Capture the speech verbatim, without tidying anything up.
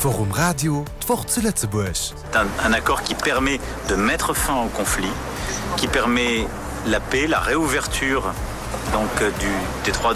Forum Radio, Twort zu Lützeburg. Un, un accord qui permet de mettre fin au conflit, qui permet la paix, la réouverture donc, du, des trois